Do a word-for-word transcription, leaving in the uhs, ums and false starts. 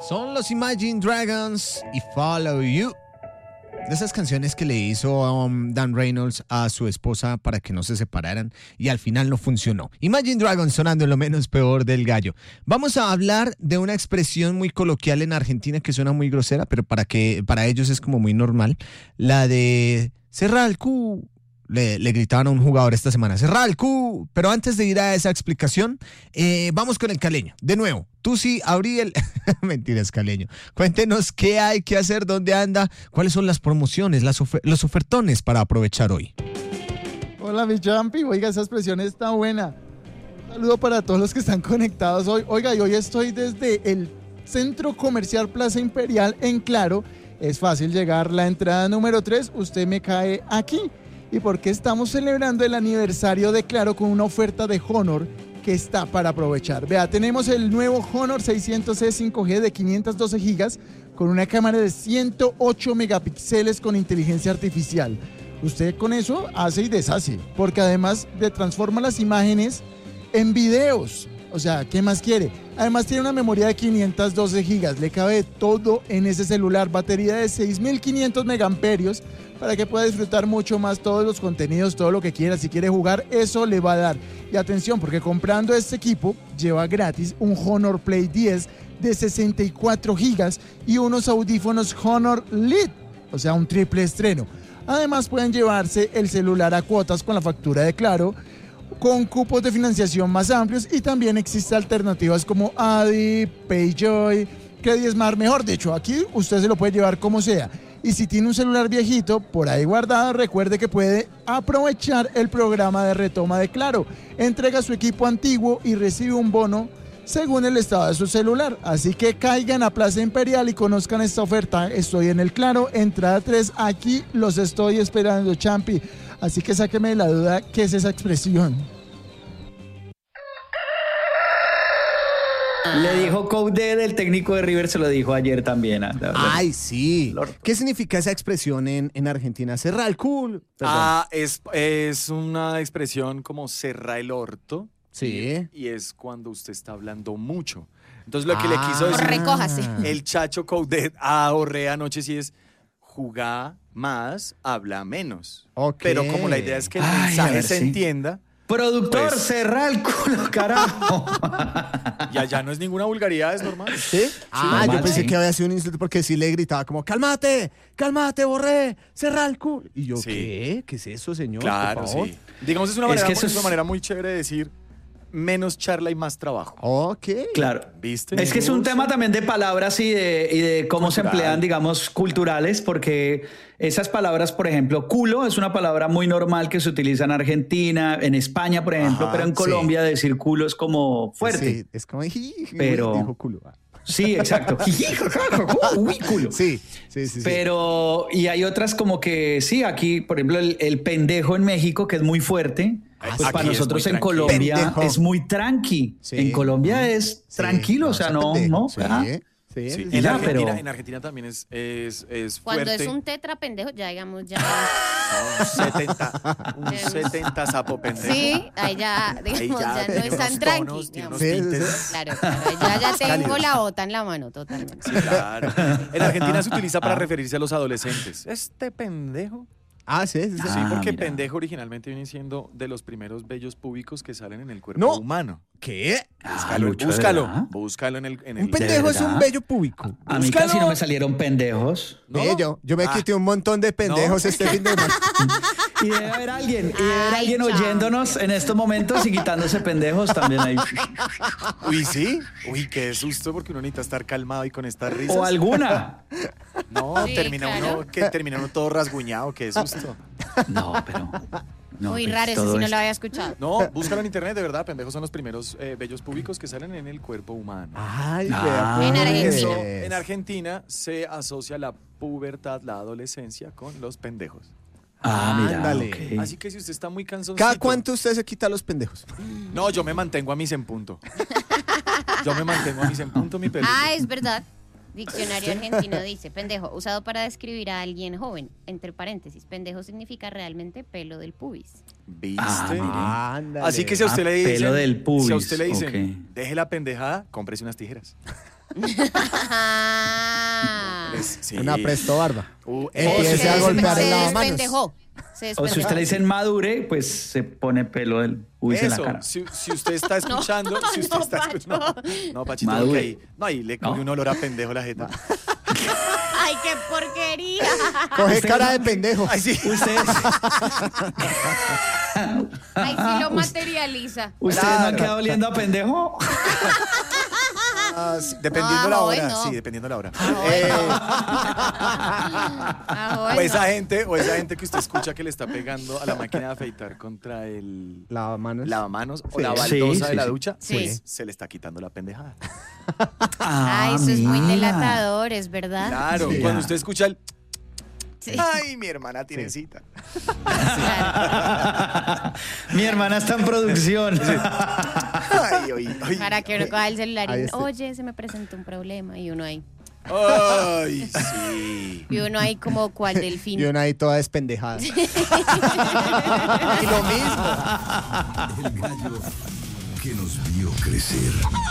Son los Imagine Dragons y Follow You. De esas canciones que le hizo um, Dan Reynolds a su esposa para que no se separaran y al final no funcionó. Imagine Dragons sonando en lo menos peor del gallo. Vamos a hablar de una expresión muy coloquial en Argentina que suena muy grosera, pero para, que, para ellos es como muy normal. La de cerrar el cu. Le, le gritaban a un jugador esta semana, cerrar el cu. Pero antes de ir a esa explicación, eh, vamos con el caleño. De nuevo, tú sí, Abriel. Mentiras, caleño. Cuéntenos qué hay que hacer, dónde anda, cuáles son las promociones, las ofer- los ofertones para aprovechar hoy. Hola, mi champi. Oiga, esa expresión está buena. Un saludo para todos los que están conectados hoy. Oiga, y hoy estoy desde el Centro Comercial Plaza Imperial en Claro. Es fácil llegar, la entrada número tres, usted me cae aquí. Y porque estamos celebrando el aniversario de Claro con una oferta de Honor que está para aprovechar. Vea, tenemos el nuevo Honor seiscientos C cinco G de quinientos doce gigas con una cámara de ciento ocho megapíxeles con inteligencia artificial. Usted con eso hace y deshace, porque además le transforma las imágenes en videos. O sea, ¿qué más quiere? Además tiene una memoria de quinientos doce gigas, le cabe todo en ese celular, batería de seis mil quinientos megamperios para que pueda disfrutar mucho más todos los contenidos, todo lo que quiera. Si quiere jugar, eso le va a dar. Y atención, porque comprando este equipo lleva gratis un Honor Play diez de sesenta y cuatro gigas y unos audífonos Honor L E D, o sea, un triple estreno. Además pueden llevarse el celular a cuotas con la factura de Claro, con cupos de financiación más amplios, y también existen alternativas como Adi, Payjoy, Credismart. Mejor dicho, aquí usted se lo puede llevar como sea. Y si tiene un celular viejito por ahí guardado, recuerde que puede aprovechar el programa de retoma de Claro. Entrega su equipo antiguo y recibe un bono según el estado de su celular. Así que caigan a Plaza Imperial y conozcan esta oferta. Estoy en el Claro, entrada tres, aquí los estoy esperando, champi. Así que sáqueme de la duda, ¿qué es esa expresión? Le dijo Coudet, el técnico de River, se lo dijo ayer también. ¿eh? Ay, sí. ¿Qué significa esa expresión en, en Argentina? Cerrar el culo. Ah, es, es una expresión como cerrar el orto. Sí. Y, y es cuando usted está hablando mucho. Entonces lo que ah, le quiso decir recójase. El Chacho Coudet a Orrea anoche sí es jugá más, habla menos. Okay. Pero como la idea es que el Ay, mensaje ver, se sí. entienda. Productor, Pues- cerra el culo, carajo. Y allá no es ninguna vulgaridad, es normal. ¿Sí? Ah, normal, yo pensé sí. que había sido un insulto porque sí le gritaba como, cálmate, cálmate, borré, cerra el culo. Y yo, Sí. ¿qué? ¿Qué es eso, señor? Claro, Por favor. sí. Digamos, es una, Es manera, que es eso es- una manera muy chévere de decir menos charla y más trabajo. Ok. Claro. ¿Viste? Es que es un tema también de palabras y de, y de cómo Cultural. se emplean, digamos, culturales, porque esas palabras, por ejemplo, culo es una palabra muy normal que se utiliza en Argentina, en España, por ejemplo, Ajá, pero en sí. Colombia decir culo es como fuerte. Sí, es como, Pero- dijo culo. Sí, exacto. Uy, culo. Sí, sí, sí. sí. Pero, y hay otras como que, sí, aquí, por ejemplo, el, el pendejo en México, que es muy fuerte. Ah, Pues aquí para es nosotros muy en tranquilo. Colombia Pendejo. es muy tranqui. Sí. En Colombia es Sí, tranquilo, o sea, ese no, pendejo, no. Sí, ¿verdad? sí, sí, Sí, sí. en, Ya, Argentina, pero- en Argentina también es, es, es Cuando fuerte. es un tetra pendejo, ya digamos, ya. No, un setenta, un setenta sapo pendejo. Sí, ahí ya, digamos, ya ya, no tiene es tan unos tranqui. tonos, tiene digamos. unos Sí, sí, tintes. sí. Claro, claro, ahí ya, ya tengo cálidos. la bota en la mano, totalmente. Sí, claro. En Argentina se utiliza para referirse a los adolescentes. Este pendejo. Ah, sí, sí, sí. Sí, Ah, porque mira. pendejo originalmente viene siendo de los primeros vellos púbicos que salen en el cuerpo No. humano. ¿Qué? Ah, Búscalo, Lucho, ¿de búscalo, verdad? búscalo en el... En Un el pendejo es un verdad? bello público. A mí Búscalo. casi no me salieron pendejos. ¿No? Bello. Yo me Ah. quité un montón de pendejos No. este fin de semana. Y debe haber alguien, y debe haber Ay, alguien chao. oyéndonos en estos momentos y quitándose pendejos también ahí. Uy, ¿sí? Uy, qué susto, porque uno necesita estar calmado y con estas risas. O alguna. No, Sí, termina claro. uno, que termina uno todo rasguñado, qué susto. No, pero. No, Muy pues, raro, eso todo sí no es- lo había escuchado. No, búscalo en internet, de verdad, pendejos son los primeros eh, vellos púbicos que salen en el cuerpo humano. Ay, Ah. vea, En pues. Argentina. Eso, en Argentina se asocia la pubertad, la adolescencia con los pendejos. Ah, mira. Ándale. ok. Así que si usted está muy cansado. ¿Cada cuánto usted se quita los pendejos? No, yo me mantengo a mis en punto. Yo me mantengo a mis en punto, mi pelito. Ah, es verdad. Diccionario argentino dice, pendejo, usado para describir a alguien joven. Entre paréntesis, pendejo significa realmente pelo del pubis. ¿Viste? Ah, mire. Ándale. Así que si a usted Ah, le dicen, pelo del pubis, si a usted le dicen, ok. deje la pendejada, cómprese unas tijeras. Es- sí. Una presto barba. Uh, Empiece eh, a se, golpear se el lavamanos. despendejó. Se O despendejó. si usted le dice madure, pues se pone pelo del pubis en la Eso, cara. si, si usted está escuchando, si usted no, está Pacho. escuchando. No, no, Pachito, Madure. porque ahí, no, ahí le coge No. un olor a pendejo la jeta. ¡Ay, qué porquería! Coge cara de pendejo. Ay, sí. Ustedes, Ay, sí lo materializa. ¿ustedes no han quedado oliendo a pendejo? Ah, sí, dependiendo Ah, la joven, hora, no. sí, dependiendo la hora. joven, Eh, Ah, o bueno. esa gente, o esa gente que usted escucha que le está pegando a la máquina de afeitar contra el Lavamanos. lavamanos o Sí. la Sí, baldosa sí, de la sí. ducha, Sí. pues se le está quitando la pendejada. Ay, eso es muy mira. delatador, ¿es verdad? Claro, Sí. cuando usted escucha el Sí. ay, mi hermana tiene cita. Claro. Mi hermana está en producción. Ay, ay, ay. Para que uno coja el celular Ahí y, está. oye, se me presentó un problema. Y uno ahí. Ay, sí. Y uno ahí como cual delfín. Y una ahí toda despendejada. Y lo mismo. El gallo que nos vio crecer.